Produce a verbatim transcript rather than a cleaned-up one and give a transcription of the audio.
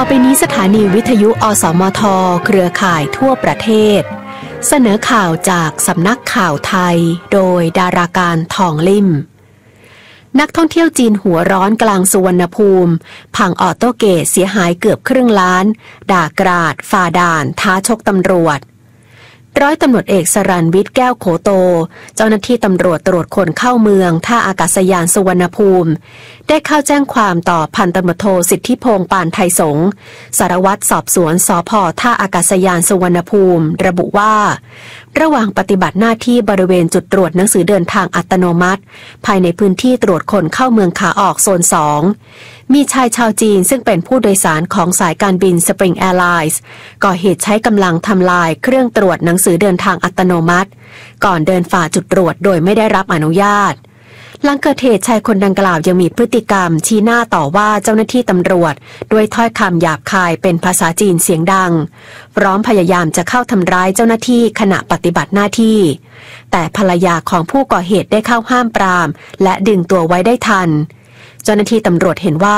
ไปนี้สถานีวิทยุอสมทเครือข่ายทั่วประเทศเสนอข่าวจากสำนักข่าวไทยโดยดาราการทองลิ่มนักท่องเที่ยวจีนหัวร้อนกลางสุวรรณภูมิพังออโต้เกตเสียหายเกือบครึ่งล้านด่ากราดฝ่าด่านท้าชกตำรวจร้อยตำรวจเอกสรัญวิทย์แก้วโขโตเจ้าหน้าที่ตำรวจตรวจคนเข้าเมืองท่าอากาศยานสุวรรณภูมิได้เข้าแจ้งความต่อพันตำรวจโทสิทธิพงษ์ปานไทยสงฆ์สารวัตรสอบสวนสภ.ท่าอากาศยานสุวรรณภูมิระบุว่าระหว่างปฏิบัติหน้าที่บริเวณจุดตรวจหนังสือเดินทางอัตโนมัติภายในพื้นที่ตรวจคนเข้าเมืองขาออกโซนสองมีชายชาวจีนซึ่งเป็นผู้โดยสารของสายการบินสปริงแอร์ไลน์ก่อเหตุใช้กำลังทำลายเครื่องตรวจหนังสือเดินทางอัตโนมัติก่อนเดินฝ่าจุดตรวจโดยไม่ได้รับอนุญาตหลังเกิดเหตุชายคนดังกล่าวยังมีพฤติกรรมชี้หน้าต่อว่าเจ้าหน้าที่ตำรวจด้วยถ้อยคำหยาบคายเป็นภาษาจีนเสียงดังพร้อมพยายามจะเข้าทำร้ายเจ้าหน้าที่ขณะปฏิบัติหน้าที่แต่ภรรยาของผู้ก่อเหตุได้เข้าห้ามปรามและดึงตัวไว้ได้ทันเจ้าหน้าที่ตำรวจเห็นว่า